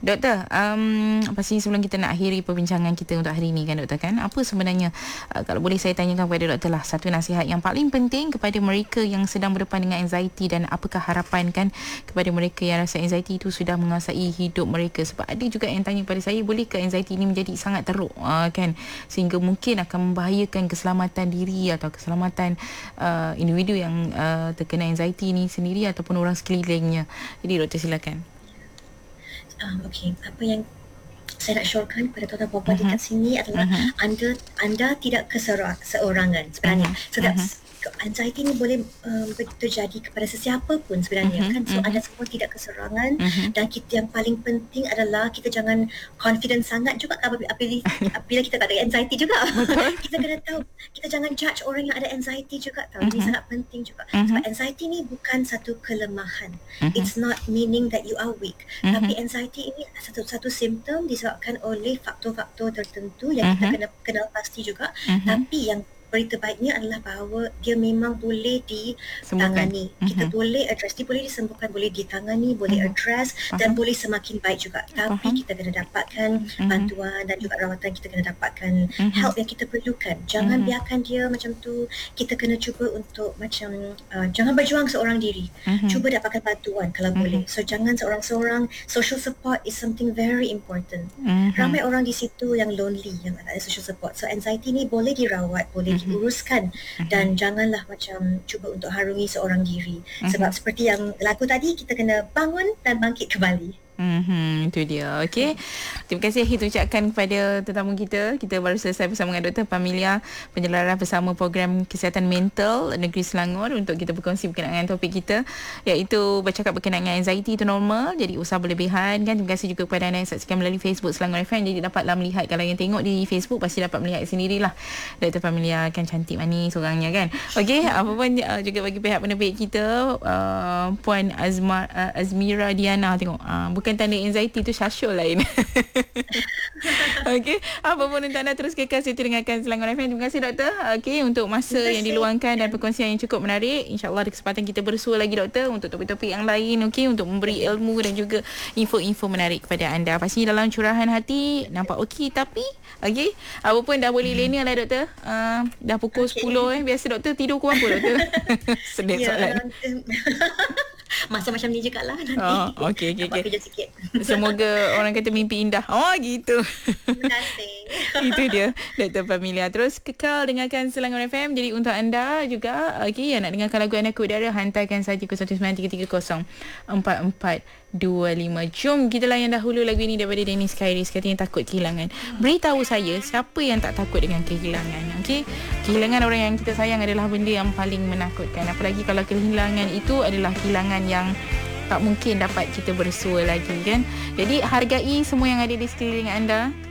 Doktor, pasti sebelum kita nak akhiri perbincangan kita untuk hari ini kan doktor kan, apa sebenarnya kalau boleh saya tanyakan kepada doktor lah, satu nasihat yang paling penting kepada mereka yang sedang berdepan dengan anxiety, dan apakah harapan kan kepada mereka yang rasa anxiety itu sudah menguasai hidup mereka. Sebab ada juga yang tanya pada saya, boleh ke anxiety ini menjadi sangat teruk kan, sehingga mungkin akan membahayakan keselamatan diri atau keselamatan individu yang terkena anxiety ini sendiri ataupun orang sekelilingnya. Jadi doktor silakan. Okey, apa yang saya nak syorkan kepada tuan-tuan puan-puan dekat sini adalah anda tidak seorangan sebenarnya. So anxiety ni boleh terjadi kepada sesiapa pun sebenarnya kan. So anda semua tidak keseorangan, dan kita yang paling penting adalah kita jangan confident sangat juga apabila kita tak ada anxiety juga. Kita kena tahu, kita jangan judge orang yang ada anxiety juga tau. Ini sangat penting juga. Sebab anxiety ni bukan satu kelemahan. It's not meaning that you are weak. Tapi anxiety ini satu simptom disebabkan oleh faktor-faktor tertentu yang kita kena kenal pasti juga. Tapi yang berita baiknya adalah bahawa dia memang boleh ditangani. Kita boleh address, dia boleh disembuhkan, boleh ditangani, boleh address dan boleh semakin baik juga. Tapi kita kena dapatkan bantuan dan juga rawatan, kita kena dapatkan help yang kita perlukan. Jangan biarkan dia macam tu. Kita kena cuba untuk macam jangan berjuang seorang diri. Cuba dapatkan bantuan kalau boleh. So jangan seorang-seorang. Social support is something very important. Ramai orang di situ yang lonely, yang tak ada social support. So anxiety ni boleh dirawat, boleh diuruskan, dan janganlah macam cuba untuk harungi seorang diri. Sebab seperti yang lagu tadi, kita kena bangun dan bangkit kembali. Itu dia. Okey. Terima kasih kita ucapkan kepada tetamu kita. Kita baru selesai bersama dengan Dr. Pamilia, penjelarah bersama program kesihatan mental negeri Selangor, untuk kita berkongsi berkenaan dengan topik kita, iaitu bercakap berkenaan dengan anxiety itu normal, jadi usah berlebihan kan. Terima kasih juga kepada anda yang saksikan melalui Facebook Selangor FM. Jadi dapatlah melihat, kalau yang tengok di Facebook pasti dapat melihat sendirilah Dr. Pamilia kan cantik manis orangnya kan. Okey, apa pun juga bagi pihak penerbit kita, Puan Azmira Diana, tengok bukan tanda anxiety, tu Syashul lain. Okey, apa pun untuk anda terus kekal setia dengarkan Selangor FM. Terima kasih doktor, okey, untuk masa yang diluangkan dan perkongsian yang cukup menarik. InsyaAllah ada kesempatan kita bersua lagi doktor untuk topik-topik yang lain, okey, untuk memberi ilmu dan juga info-info menarik kepada anda. Pasti dalam curahan hati nampak okey, tapi okey, apa pun dah boleh lena lah doktor. Dah pukul 10 biasa doktor tidur kurang apa doktor? Sedih soalan. Masa macam ni juga lah nanti. Okey. Kerja sikit. Semoga orang kata mimpi indah. Gitu. Terima kasih. Itu dia Dr. Pamilia. Terus kekal dengarkan Selangor FM. Jadi untuk anda juga, yang nak dengarkan lagu anda ke udara, hantarkan saja ke 193304425. Jom kita layan dahulu lagu ini daripada Dennis Kairis, katanya takut kehilangan. Beritahu saya, siapa yang tak takut dengan kehilangan? Okey, kehilangan orang yang kita sayang adalah benda yang paling menakutkan. Apalagi kalau kehilangan itu adalah kehilangan yang tak mungkin dapat kita bersua lagi kan. Jadi hargai semua yang ada di sekeliling anda.